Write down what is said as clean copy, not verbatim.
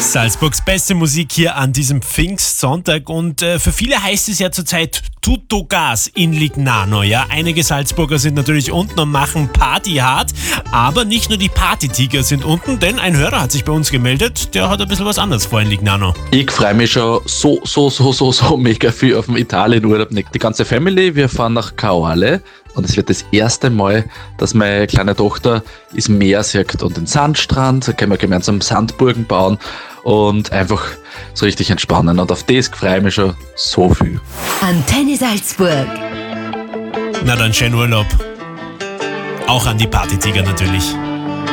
Salzburgs beste Musik hier an diesem Pfingstsonntag und für viele heißt es ja zurzeit Tutto Gas in Lignano. Ja, einige Salzburger sind natürlich unten und machen Party hart, aber nicht nur die Partytiger sind unten, denn ein Hörer hat sich bei uns gemeldet, der hat ein bisschen was anderes vor in Lignano. Ich freue mich schon so mega viel auf den Italienurlaub. Die ganze Family, wir fahren nach Caorle. Und es wird das erste Mal, dass meine kleine Tochter das Meer sieht und den Sandstrand. Da können wir gemeinsam Sandburgen bauen und einfach so richtig entspannen. Und auf das freue ich mich schon so viel. Antenne Salzburg. Na dann, schönen Urlaub. Auch an die Partytiger natürlich.